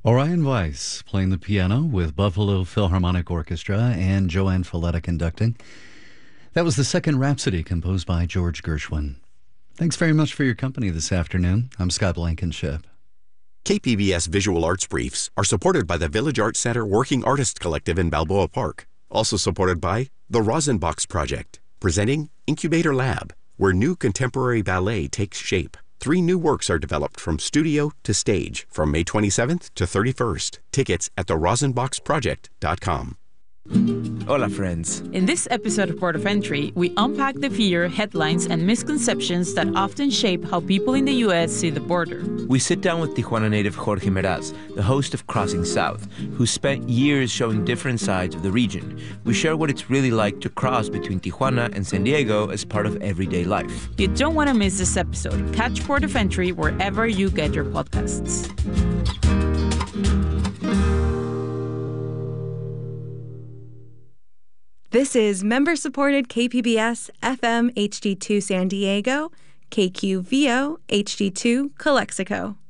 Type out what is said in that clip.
Orion Weiss playing the piano with Buffalo Philharmonic Orchestra and Joanne Folletta conducting. That was the second Rhapsody composed by George Gershwin. Thanks very much for your company this afternoon. I'm Scott Blankenship. KPBS Visual Arts Briefs are supported by the Village Arts Center Working Artist Collective in Balboa Park. Also supported by the Rosenbachs Project, presenting Incubator Lab, where new contemporary ballet takes shape. 3 new works are developed from studio to stage from May 27th to 31st. Tickets at therosenbachsproject.com. Hola, friends. In this episode of Port of Entry, we unpack the fear, headlines, and misconceptions that often shape how people in the U.S. see the border. We sit down with Tijuana native Jorge Meraz, the host of Crossing South, who spent years showing different sides of the region. We share what it's really like to cross between Tijuana and San Diego as part of everyday life. You don't want to miss this episode. Catch Port of Entry wherever you get your podcasts. This is member-supported KPBS FM HD2 San Diego, KQVO HD2 Calexico.